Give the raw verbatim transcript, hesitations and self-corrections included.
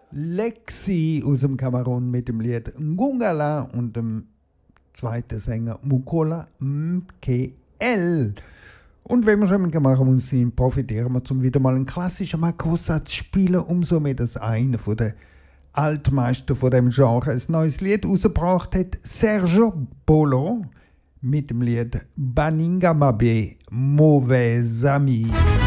Lexi aus dem Kamerun mit dem Lied Ngungala und dem zweiten Sänger Mukola Mkel. Und wenn wir schon mit Kamerun sind, profitieren wir, um wieder mal einen klassischen Makossa zu spielen, umso mehr, dass einer von den Altmeister von dem Genre ein neues Lied rausgebracht hat, Sergio Polo, mit dem Lied Baninga Mabe, Mauvais Ami.